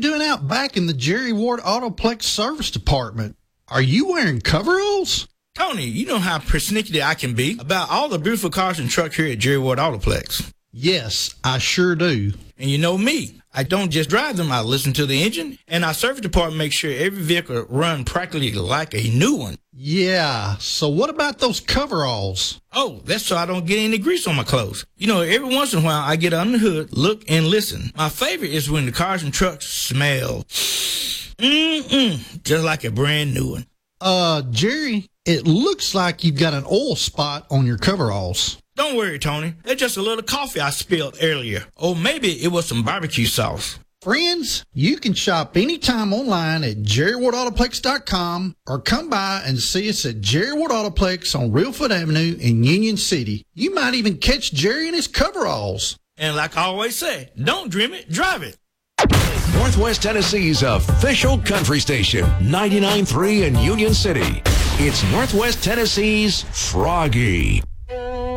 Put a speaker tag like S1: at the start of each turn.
S1: doing out back in the Jerry Ward Autoplex service department? Are you wearing coveralls?
S2: Tony, you know how persnickety I can be about all the beautiful cars and trucks here at Jerry Ward Autoplex.
S1: Yes, I sure do.
S2: And you know me. I don't just drive them, I listen to the engine, and our service department makes sure every vehicle runs practically like a new one.
S1: Yeah, so what about those coveralls?
S2: Oh, that's so I don't get any grease on my clothes. You know, every once in a while I get under the hood, look, and listen. My favorite is when the cars and trucks smell. Just like a brand new one.
S1: Jerry, it looks like you've got an oil spot on your coveralls.
S2: Don't worry, Tony. That's just a little coffee I spilled earlier. Or maybe it was some barbecue sauce.
S1: Friends, you can shop anytime online at jerrywardautoplex.com or come by and see us at Jerry Ward Autoplex on Reelfoot Avenue in Union City. You might even catch Jerry in his coveralls.
S2: And like I always say, don't dream it, drive it.
S3: Northwest Tennessee's official country station, 99.3 in Union City. It's Northwest Tennessee's Froggy.